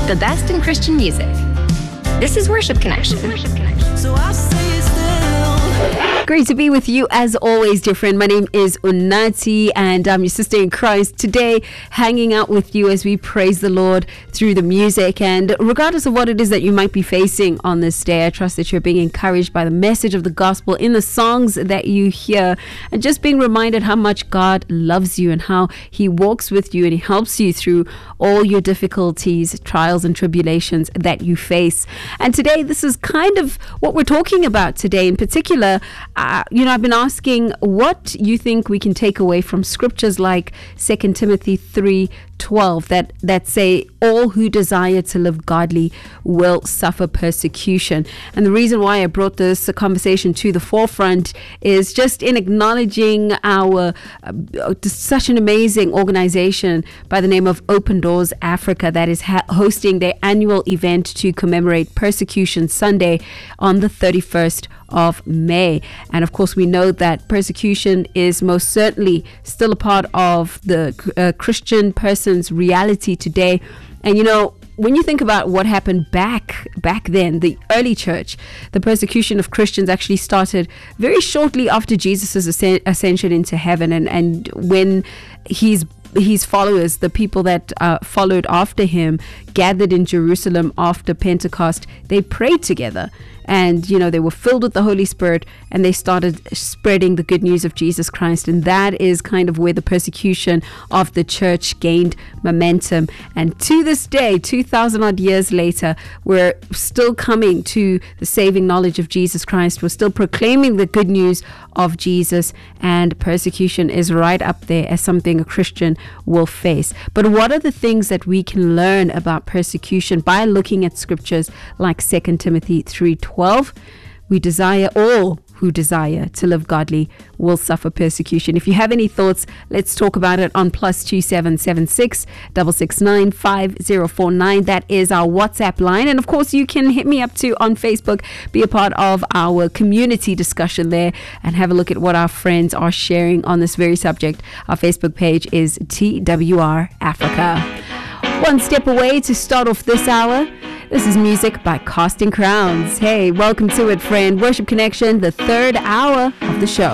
the best in Christian music. This is Worship Connection. So I say still. Great to be with you as always, dear friend. My name is Unati and I'm your sister in Christ. Today, hanging out with you as we praise the Lord through the music. And regardless of what it is that you might be facing on this day, I trust that you're being encouraged by the message of the gospel in the songs that you hear, and just being reminded how much God loves you and how He walks with you and He helps you through all your difficulties, trials and tribulations that you face. And today, this is kind of what we're talking about today. In particular, I've been asking what you think we can take away from scriptures like 2 Timothy 3:12 that say all who desire to live godly will suffer persecution. And the reason why I brought this conversation to the forefront is just in acknowledging our such an amazing organization by the name of Open Doors Africa that is hosting their annual event to commemorate Persecution Sunday on the 31st of May. And of course, we know that persecution is most certainly still a part of the Christian person's reality today. And when you think about what happened back then, the early church, the persecution of Christians actually started very shortly after Jesus' ascension into heaven. And when his followers, the people that followed after him, gathered in Jerusalem after Pentecost, they prayed together. And, they were filled with the Holy Spirit and they started spreading the good news of Jesus Christ. And that is kind of where the persecution of the church gained momentum. And to this day, 2,000 odd years later, we're still coming to the saving knowledge of Jesus Christ. We're still proclaiming the good news of Jesus, and persecution is right up there as something a Christian will face. But what are the things that we can learn about persecution by looking at scriptures like 2 Timothy 3:12? We desire all who desire to live godly will suffer persecution. If you have any thoughts, let's talk about it on +2776 669 5049. That is our WhatsApp line. And of course, you can hit me up too on Facebook, be a part of our community discussion there and have a look at what our friends are sharing on this very subject. Our Facebook page is TWR Africa. One step away to start off this hour. This is music by Casting Crowns. Hey, welcome to it, friend. Worship Connection, the third hour of the show.